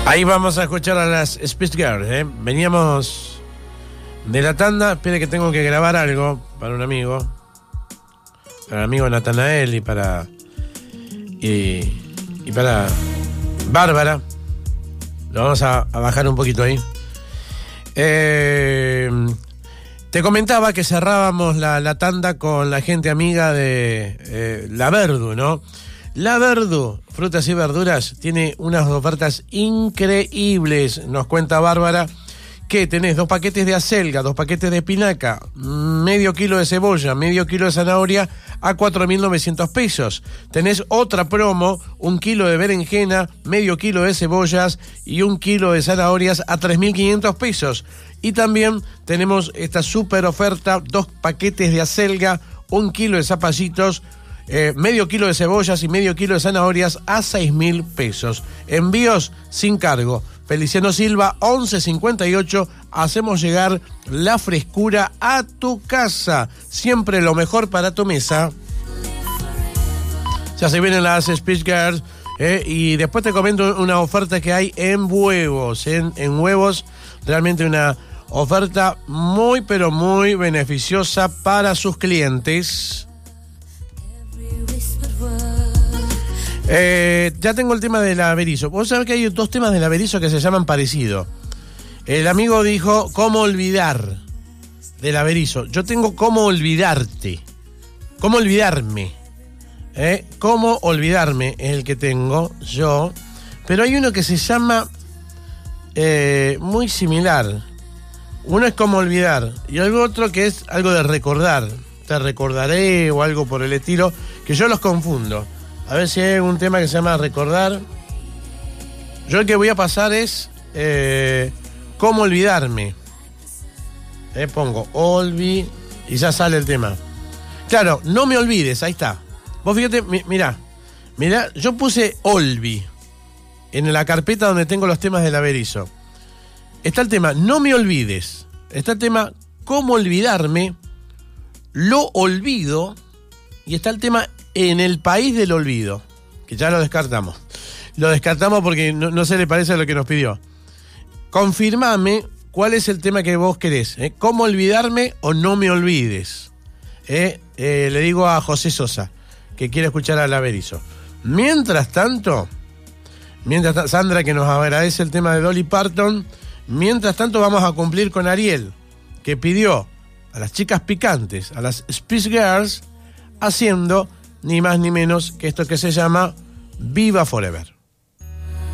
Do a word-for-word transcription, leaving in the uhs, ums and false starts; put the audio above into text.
Ahí vamos a escuchar a las Spice Girls, ¿eh? Veníamos de la tanda. Espere que tengo que grabar algo para un amigo. Para el amigo Natanael y para... Y, y para Bárbara. Lo vamos a, a bajar un poquito ahí. Eh, te comentaba que cerrábamos la, la tanda con la gente amiga de eh, La Verdu, ¿no? La Verdu, frutas y verduras, tiene unas ofertas increíbles. Nos cuenta Bárbara que tenés dos paquetes de acelga, dos paquetes de espinaca, medio kilo de cebolla, medio kilo de zanahoria a cuatro mil novecientos pesos. Tenés otra promo, un kilo de berenjena, medio kilo de cebollas y un kilo de zanahorias a tres mil quinientos pesos. Y también tenemos esta super oferta, dos paquetes de acelga, un kilo de zapallitos, Eh, medio kilo de cebollas y medio kilo de zanahorias a seis mil pesos. Envíos sin cargo. Feliciano Silva, once cincuenta y ocho. Hacemos llegar la frescura a tu casa. Siempre lo mejor para tu mesa. Ya se vienen las Spice Girls. Eh, y después te comento una oferta que hay en huevos. En, en huevos, realmente una oferta muy, pero muy beneficiosa para sus clientes. Eh, ya tengo el tema del averizo. Vos sabés que hay dos temas del averizo que se llaman parecido. El amigo dijo cómo olvidar del averizo. Yo tengo cómo olvidarte. Cómo olvidarme. ¿Eh? Cómo olvidarme es el que tengo yo. Pero hay uno que se llama eh, muy similar. Uno es cómo olvidar y algo otro que es algo de recordar. Te recordaré o algo por el estilo, que yo los confundo. A ver si hay algún tema que se llama recordar. Yo el que voy a pasar es eh, cómo olvidarme. Eh, pongo olvi y ya sale el tema. Claro, no me olvides, ahí está. Vos fíjate, mi, mirá, mirá, yo puse olvi en la carpeta donde tengo los temas del averizo. Está el tema no me olvides. Está el tema cómo olvidarme. Lo olvido. Y está el tema en el país del olvido, que ya lo descartamos. Lo descartamos porque no, no se le parece a lo que nos pidió. Confirmame cuál es el tema que vos querés. ¿eh? ¿Cómo olvidarme o no me olvides? ¿Eh? Eh, le digo a José Sosa, que quiere escuchar al averizo. Mientras tanto, mientras ta- Sandra, que nos agradece el tema de Dolly Parton, mientras tanto vamos a cumplir con Ariel, que pidió a las chicas picantes, a las Spice Girls, haciendo ni más ni menos que esto que se llama Viva Forever.